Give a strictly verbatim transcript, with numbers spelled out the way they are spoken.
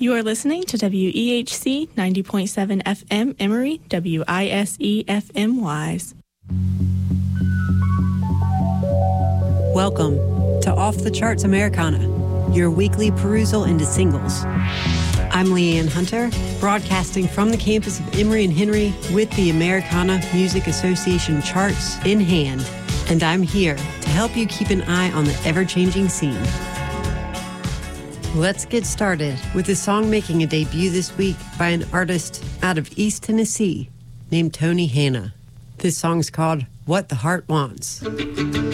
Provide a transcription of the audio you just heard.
You are listening to W E H C ninety point seven F M Emory, W I S E F M Wise. Welcome to Off the Charts Americana, your weekly perusal into singles. I'm Leanne Hunter, broadcasting from the campus of Emory and Henry with the Americana Music Association charts in hand, and I'm here to help you keep an eye on the ever-changing scene. Let's get started with a song making a debut this week by an artist out of East Tennessee named Tony Hanna. This song's called What the Heart Wants.